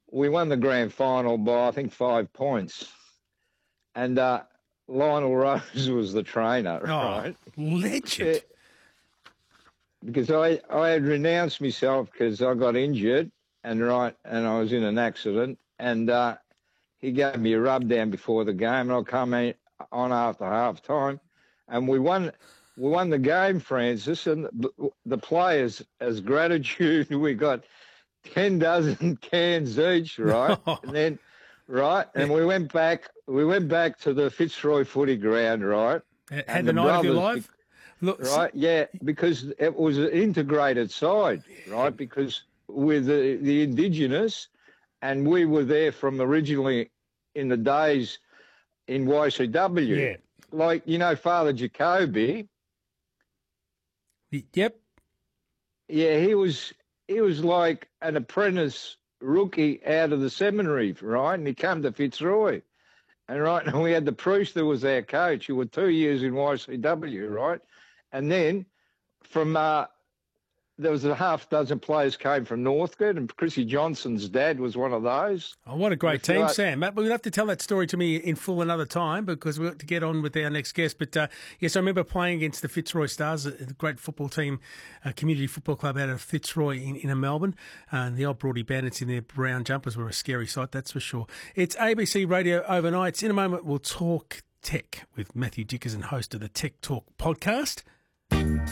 we won the grand final by, I think, 5 points. And Lionel Rose was the trainer, right? Legend. Because I had renounced myself because I got injured and I was in an accident. And he gave me a rub down before the game, and I come on after half time, and we won the game, Francis, and the players, as gratitude, we got 10 dozen cans each, right? And then, and we went back to the Fitzroy footy ground, right? Had the night of your life? Look, right, yeah, because it was an integrated side, right? Because with the Indigenous, and we were there from originally in the days in YCW. Yeah. Like, Father Jacoby. Yep. Yeah, he was like an apprentice rookie out of the seminary, right? And he came to Fitzroy. And we had the priest that was our coach, who were 2 years in YCW, right? And then from there was a half dozen players came from Northcote, and Chrissy Johnson's dad was one of those. Oh, what a great team, Sam. Matt, we'll have to tell that story to me in full another time because we've got to get on with our next guest. But, yes, I remember playing against the Fitzroy Stars, a great football team, a community football club out of Fitzroy in Melbourne. And the old Broady Bandits in their brown jumpers were a scary sight, that's for sure. It's ABC Radio Overnights. In a moment, we'll talk tech with Matthew Dickerson, host of the Tech Talk podcast.